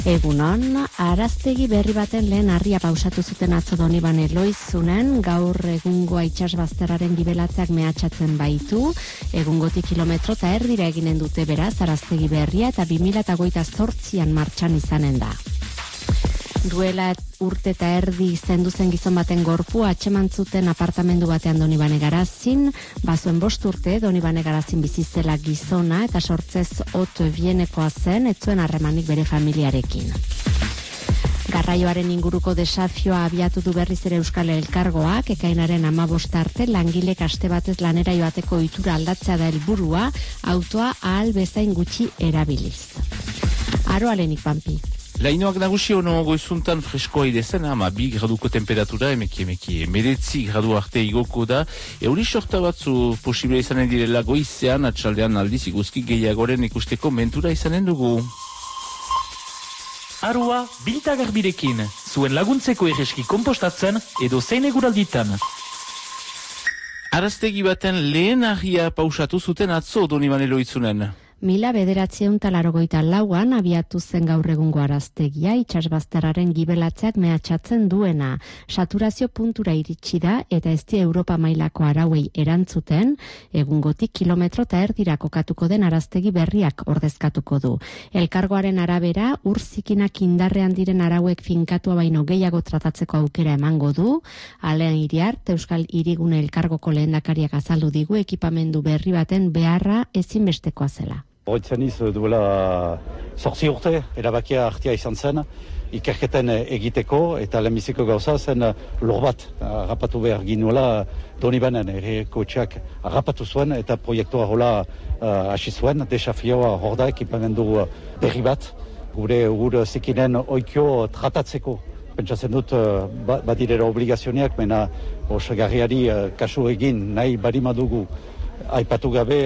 Egunon, araztegi berri baten lehen harria pausatu zuten atzo Donibane Loizunen, gaur egungo itsasbazterraren gibelatzeak mehatxatzen baitu, egungotik kilometro eta erdira eginen dute beraz araztegi berria eta 2028an martxan izanen da. Duela urte eta erdi zendu zen gizon baten gorpua atxeman zuten apartamendu batean Donibane Garazin, bazuen 5 urte Donibane Garazin bizizela gizona eta sortzez bienekoa zen, ez zuen harremanik bere familiarekin. Garraioaren inguruko desafioa abiatu du berriz ere Euskal Elkargoak, ekainaren 15 arte langilek aste batez lanera joateko ohitura aldatzea da helburua, autoa ahal bezain gutxi erabiliz. Aro alenik, Pampi. Lainoak nagusi ono goizuntan freskoa idezen, 2 graduko temperatura, emeki 19 gradu arte igoko da, euri sorta batzu posible izanen direla goizean, atxaldean aldiz iguzki gehiagoren ikusteko mentura izanen dugu. Arua, bilta garbirekin, zuen laguntzeko erreski kompostatzen edo zein eguralditan. Araztegi baten lehen harria pausatu zuten atzo Donibane Loizunen. 1984an abiatu zen gaur egungo araztegia, itsasbazterraren gibelatzeak mehatxatzen duena. Saturazio puntura iritsi da eta ez die Europa mailako arauei erantzuten, egungotik kilometro eta erdira kokatuko den araztegi berriak ordezkatuko du. Elkargoaren arabera, ur zikinak indarrean diren arauek finkatua baino gehiago tratatzeko aukera emango du. Alean Iriart, Euskal Hirigune Elkargoko lehendakariak azaldu digu ekipamendu berri baten beharra ezinbestekoa zela. Horretzen duela 8 urte, erabakia hartia izan zen, ikerketen egiteko eta lehenbiziko gauza zen lor bat harrapatu behar ginuela Donibanen errekotxeak harrapatu zuen eta proiektua hola hasi zuen, desafioa hor da ekipamendu berri bat, gure zikinen oikio tratatzeko. Pentsatzen dut badirera obligazioneak, mena osagarriari kasu egin nahi barimadugu aipatu gabe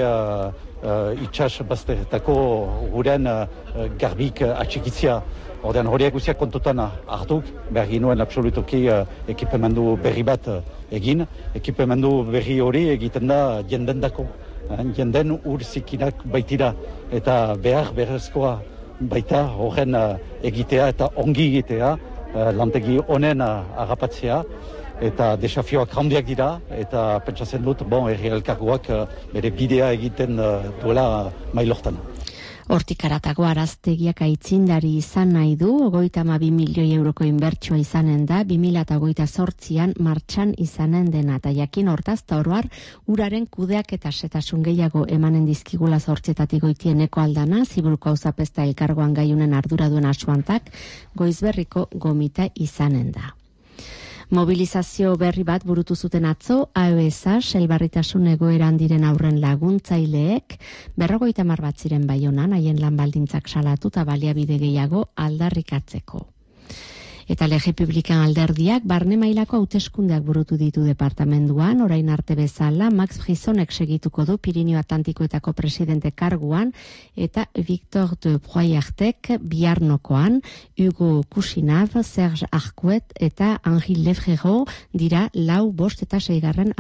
itxas bazteretako guren garbik atxikitzia. Ordean horiek guziak kontutan hartuk, behar ginuen absolutoki ekipamendu berri bat egin. Ekipamendu berri hori egiten da jendendako. Jenden ur zikinak baitira eta beharrezkoa baita horren egitea eta ongi egitea, lantegi honen harrapatzea. Eta desafioak handiak dira, eta pentsatzen dut, herri elkargoak bere bidea egiten duela mailortan. Hortik aratago araztegiak aitzindari izan nahi du, 32 milioi euroko inbertsioa izanen da, 2028an martxan izanen dena, eta jakin hortaz, eta oroar, uraren kudeak eta setasun gehiago emanen dizkigula zortzietatik goitieneko aldana, Ziburuko Auzapezta Elkargoan gaiunen ardura duen asuantak, Goizberriko gomita izanen da. Mobilizazio berri bat burutu zuten atzo, AESA, elbarritasun egoeran diren aurren laguntzaileek, 50 bat ziren Baionan, haien lan baldintzak salatu eta baliabide gehiago aldarrikatzeko. Eta Lege Publikan alderdiak barne mailako hauteskundeak burutu ditu departamenduan, orain arte bezala Max Frisonek segituko du Pirinio Atlantikoetako presidente karguan eta Victor de Broyartek biharnokoan, Hugo Kushinav, Serge Arcuet eta Henri Lefrero dira 4, 5 eta 6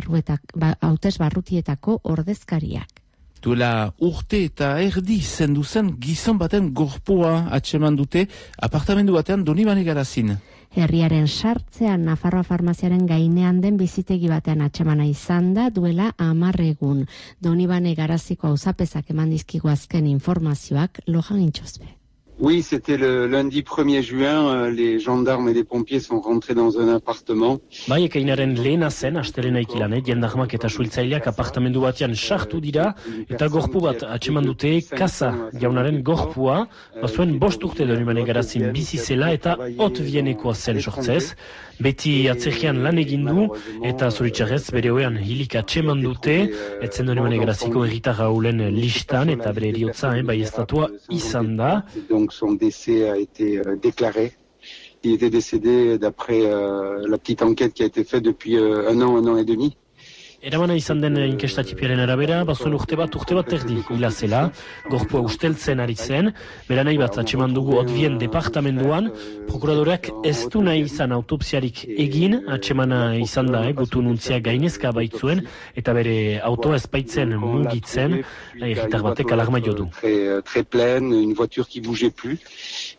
hautesbarrutietako ordezkariak. Duela urte eta erdi zendu zen gizon baten gorpua atxeman dute apartamendu batean Donibane Garazin. Herriaren sartzean Nafarroa farmaziaren gainean den bizitegi batean atxemana izan da duela 10 egun. Donibane Garaziko auzapezak eman dizkigu azken informazioak Lojan Intxosbe. Oui, c'était le lundi 1er juin, les gendarmes et les pompiers sont rentrés dans un appartement. Bai, ekainaren lehena zen, astelena ikilanet, jendarmak eta suhiltzaileak apartamendu batean sartu dira, eta gorpu bat atxeman dute, Kasa jaunaren gorpua, bazuen 5 urte Donibane Garazin bizi zela eta bienekoa zen sortzez. Beti atzerrian lan egin du, eta zoritxarrez bere hoean hilik atxeman dute, etzen Donibane Garaziko herritar haulen listan, eta bere eriotza, bai estatua izan da. Donc son décès a été déclaré. Il était décédé d'après la petite enquête qui a été faite depuis un an et demi. Eramana izan den inkestatipiaren arabera, bazuen urte bat erdi hila zela, gorpua usteltzen ari zen, bera nahi bat atxeman dugu Otvien departamenduan, prokuradoreak ez du nahi izan autopsiarik egin, atxemana izan da, gutun untzia gainezka baitzuen, eta bere autoa ezpaitzen mugitzen, erritar batek alarma jo du. Très pleine, une voiture qui bougeait plus.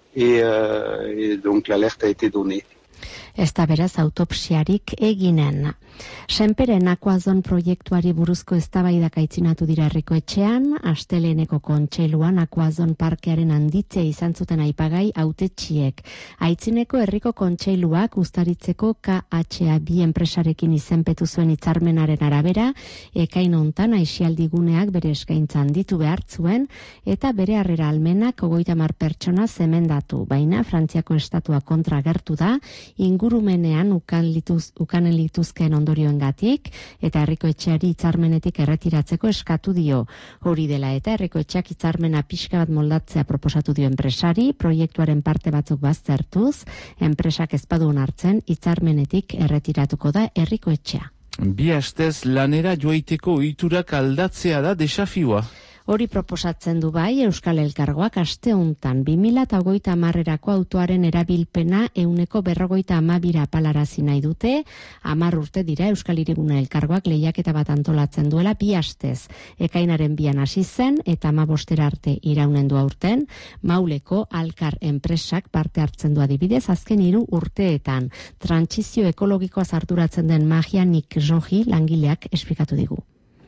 et donc l'alerte a été donnée. Ez da beraz autopsiarik eginen. Senperen Aquazon proiektuari buruzko eztabaidak aitzinatu dira herriko etxean, Asteleneko kontseiluan Aquazon parkearen handitzea izan zuten aipagai hautetsiek. Aitzineko herriko kontseiluak Uztaritzeko KHA2 enpresarekin izenpetu zuen hitzarmenaren arabera, ekain hontan aisialdiguneak bere eskaintza handitu behar zuen eta bere harrera almenak 30 pertsona zemendatu, baina Frantziako estatua kontra agertu da, ingurumenean ukanen lituzkeen ondorioengatik eta herriko etxeari hitzarmenetik erretiratzeko eskatu dio. Hori dela eta herriko etxeak hitzarmena pixka bat moldatzea proposatu dio enpresari, proiektuaren parte batzuk baztertuz, enpresak ez badu onartzen hitzarmenetik erretiratuko da herriko etxea. Bi astez lanera joaiteko ohiturak aldatzea da desafioa. Hori proposatzen du bai Euskal Elkargoak aste hontan 2030erako autoaren erabilpena 152 apalarazi nahi dute. 10 urte dira Euskal Hirigune Elkargoak lehiaketa bat antolatzen duela 2 astez. Ekainaren 2an hasi zen eta 15 arte iraunen du aurten. Mauleko Alkar enpresak parte hartzen du adibidez azken 3 urteetan. Trantsizio ekologikoaz arduratzen den Magianik Joji langileak esplikatu digu.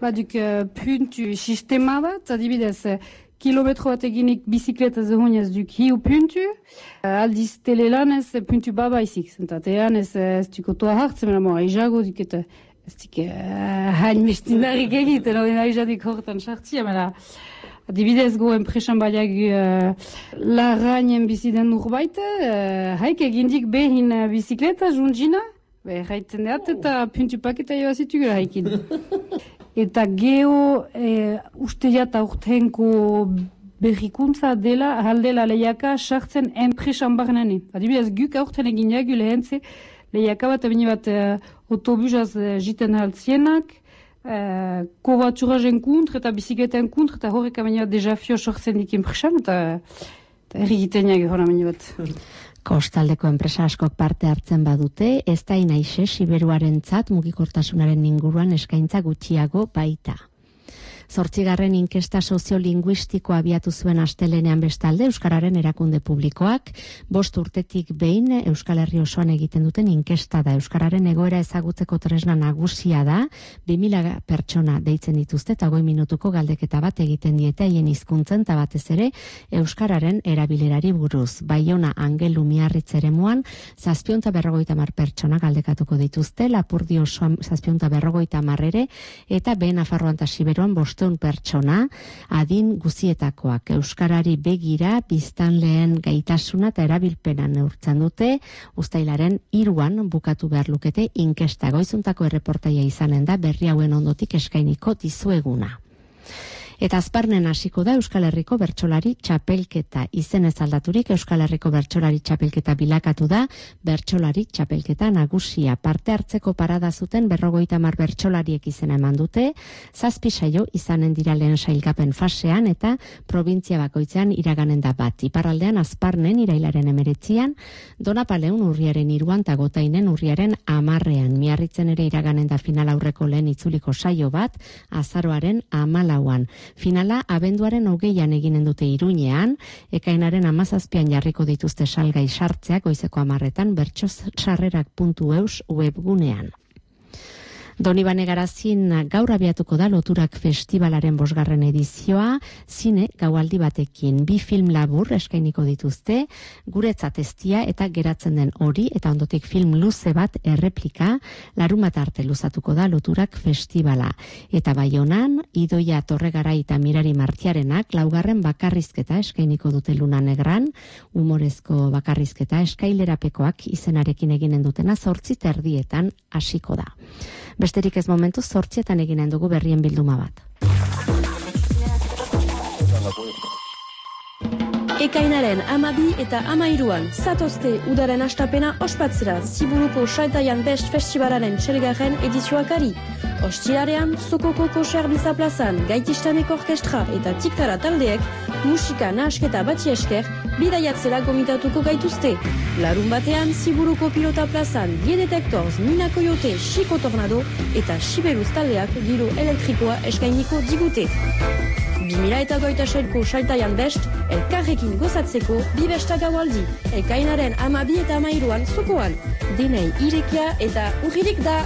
Puntu sistema bat, adibidez, kilometro bat eginik bizikleta zehonez duk hiu puntu, aldiz telelanez puntu babaizik, zentatean ez duko toa hartzen, mena aizago duk eta ez duk hain mestindarik egiten, hori aizadik horretan sartzia, mena adibidez go enpresan baliak larrainen biziden urbait, haik egindik behin bizikleta juntzina, haiten deat eta puntu paketa joazitugera haikin. Eta geho usteiat aurtenko berrikuntza dela aldela lehiaka sartzen enpresan barnani. Adibidez, guk aurten egin jagu lehentze lehiaka bat abini bat autobusaz jiten haltzienak, kovaturazen kontra eta bizikleten kontra eta horrek abini bat desafio sortzen dik enpresan eta errigiten jagu hor abini bat. Kostaldeko enpresa askok parte hartzen badute, ez da inaixe Siberuarentzat mugikortasunaren inguruan eskaintza gutxiago baita. 8. inkesta soziolinguistikoa abiatu zuen astelenean bestalde Euskararen erakunde publikoak, 5 urtetik behin Euskal Herri osoan egiten duten inkesta da. Euskararen egoera ezagutzeko tresna nagusia da, 2000 pertsona deitzen dituzte eta 20 minutuko galdeketa bat egiten diete haien hizkuntzen eta batez ere Euskararen erabilerari buruz. Baiona Angelu Miarritz eremuan 750 pertsona galdekatuko dituzte, Lapurdi osoan 750 ere eta Behe Nafarroan eta Siberuan 500 pertsona, adin guzietakoak Euskarari begira biztanleen gaitasuna eta erabilpena neurtzen dute, uztailaren 3an bukatu behar lukete inkesta. Goizuntako erreportaia izanen da berri hauen ondotik eskainiko dizueguna. Eta azparnen hasiko da Euskal Herriko bertsolari txapelketa. Izenez aldaturik Euskal Herriko bertsolari txapelketa bilakatu da, bertsolari txapelketa nagusia. Parte hartzeko parada zuten 50 bertsolariek izena eman dute, 7 saio izanen dira lehen sailkapen fasean eta provintzia bakoitzean iraganen da bat. Iparraldean azparnen irailaren 19an, Donapaleun urriaren 3an eta Gotainen urriaren 10ean. Miarritzen ere iraganen da final aurreko lehen itzuliko saio bat, azaroaren 14an. Finala abenduaren 20an eginen dute Iruñean, ekainaren 17an jarriko dituzte salgai sartzeak goizeko 10etan bertsosarrerak.eus webgunean. Donibane Garazin gaur abiatuko da Loturak Festivalaren 5. edizioa, zine gaualdi batekin. 2 film labur eskainiko dituzte, guretzat eztia eta geratzen den hori, eta ondotik film luze bat erreplika, larunbat arte luzatuko da Loturak Festivala. Eta Baionan, Idoia Torregarai eta Mirari Martiarenak 4. bakarrizketa eskainiko dute Luna Negran, humorezko bakarrizketa eskailerapekoak izenarekin eginen dutena 8:30 hasiko da. Besterik ez momentu 8etan eginen dugu berrien bilduma bat. Ekainaren 12 eta 13an zatozte udaren astapena ospatzera Ziburuko Saltaian Best Festivalaren txelgarren edizioakari. Ostilarean, Sokoko Koser Biza plazan, Gaitistanek orkestra eta Tiktara taldeek musika nahasketa bati esker bidaiatzera gomitatuko gaituzte. Larun batean, Ziburuko Pilota plazan, Detektorz, Nina Coyote, Chico Tornado eta Sibeluz taldeak giro elektrikoa eskainiko digute. 2026ko saitaian best, elkarrekin gozatzeko bi besta gaualdi. Ekainaren 12 eta 13an zokoan. Denei irekia eta urririk da.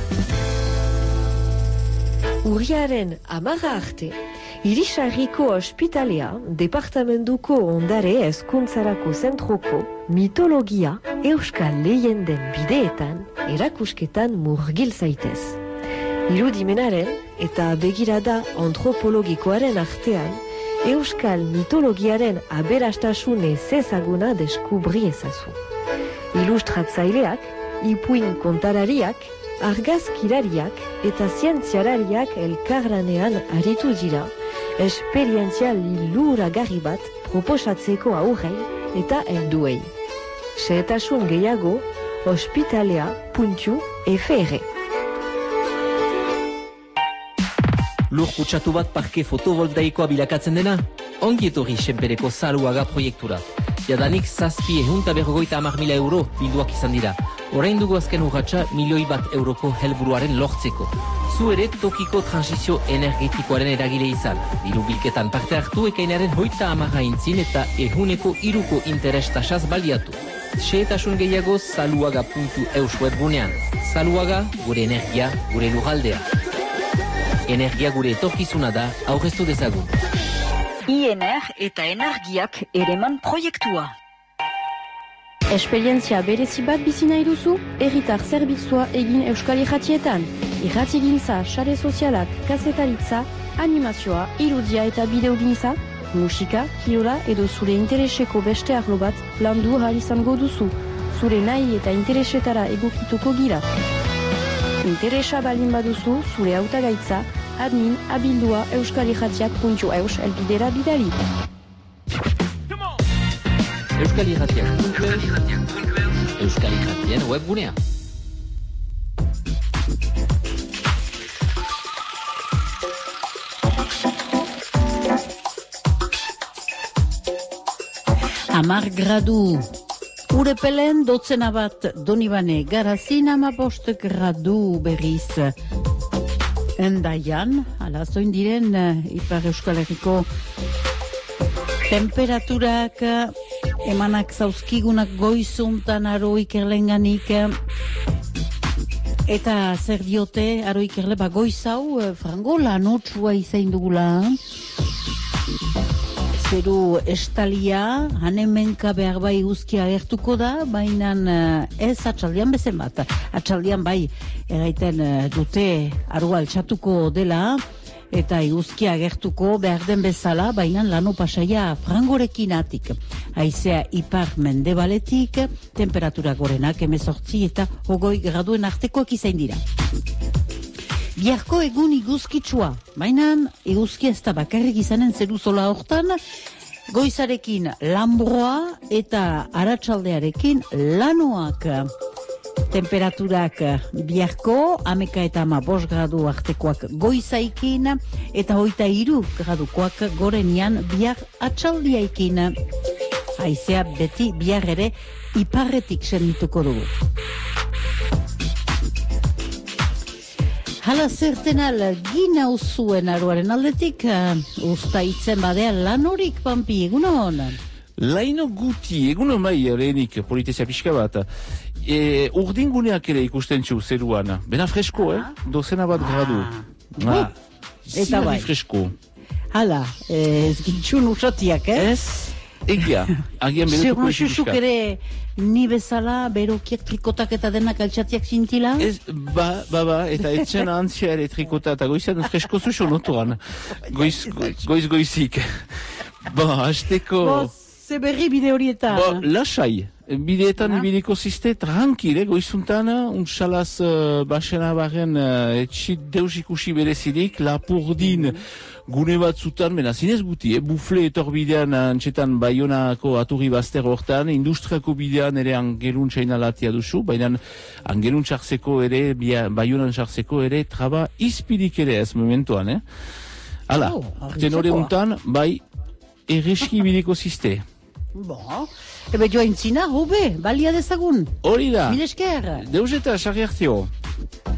Urriaren 10 arte, Irisarriko ospitalea, departamentuko ondare hezkuntzarako zentroko, mitologia, euskal leyenden bideetan, erakusketan murgil zaitez. Irudimenaren eta begirada antropologikoaren artean, euskal mitologiaren aberastasun ezezaguna deskubri ezazu. Ilustratzaileak, ipuin kontarariak, argazkilariak eta zientzialariak elkarlanean aritu dira, esperientzia liluragarri bat proposatzeko aurrei eta helduei. Xehetasun gehiago, ospitalea.fr. Lur kutsatu bat parke fotovoltaikoa bilakatzen dena? Ongi etorri Senpereko Saluaga proiektura. Jadanik 750.000 euro bilduak izan dira. Orain dugu azken urratsa €1.000.000 euroko helburuaren lortzeko. Zu ere tokiko transizio energetikoaren eragile izan. Diru bilketan parte hartu ekainaren 30 aintzin eta 100% interes tasaz baliatu. Xehetasun gehiago saluaga.eus webgunean. Saluaga, gure energia, gure lurraldea. Energia gure etorkizuna da, aurreztu dezagun. INR eta energiak ereman proiektua. Esperientzia berezi bat bizi nahi duzu, herritar zerbitzua egin euskal irratietan. Irratigintza, sare sozialak, kazetaritza, animazioa, irudia eta bideogintza, musika, kirola edo zure intereseko beste arlo bat landu ahal izango duzu. Zure nahi eta interesetara egokituko gira. Interesa balin baduzu, zure hautagaitza, admin@abildua euskalirratiak.eus elbidera bidali. Euskalirratiak.eus Euskalirratien webgunea. Amar gradu. Urepelen dotzena bat Donibane Garazin 15 gradu berriz. Endaian, alazoin diren Ipar Euskal Herriko temperaturak emanak zauzkigunak goizuntan aro ikerlenganik. Eta zer diote aro ikerle goizau frango lanotsua izain dugula. Zeru estalia, hanemenka behar bai guzkia agertuko da, baina ez atxaldian bezen bat. Atxaldian bai erraiten dute arua altxatuko dela, eta iguzkia agertuko behar den bezala, baina lano pasaia frangorekin atik. Haizea ipar mendebaletik, temperatura gorenak 18 eta 20 graduen artekoak izain dira. Biharko egun iguzkitsua, baina iguzkia ez da bakarrik izanen zeruzola hortan, goizarekin lambroa eta aratsaldearekin lanoak. Temperaturak biharko, 11 eta 15 gradu artekoak goizaikin, eta 23 gradukoak gorenian bihar atxaldiaikin. Haizea beti bihar ere iparretik sendituko dugu. Hala zertenal gina uzuen aruaren aldetik, usta itzen badea lanorik, Pampi, egunon? Laino guti, egunon bai, lehenik, politezia pixka bat. Urdinguneak ere ikusten txu zeruan. Bena fresko, dozena bat gradu. Eta bai. Fresko. Hala, ez gintxun usatiak, Ez, egia, agian beretuko isi pixka. Zerun ere ni bezala, berokiak trikotak eta denak altxatiak zintila? Ez, ba, eta etxen antzia ere trikota, eta goizan fresko zuzo notuan. Goizik. Azteko... Ze berri bide horietan? Lasai. Bideetan ibiliko ziste, tranquile, goizuntan, untsalaz basena baren etxit deus ikusi berezidik, lapurdin gune batzutan, mena zinez guti, bufle etorbidean antxetan Baionako aturri bazter hortan, industriako bidean ere angelun txaina latia duzu, baina angelun txartzeko ere, Baionan txartzeko ere, traba izpidik ere ez momentuan, Hala, tenore untan, bai, erreski ibiliko ziste. Ebe joa intzina, hobe, balia dezagun. Hori da. Mil esker. Deus eta sarri hartzio.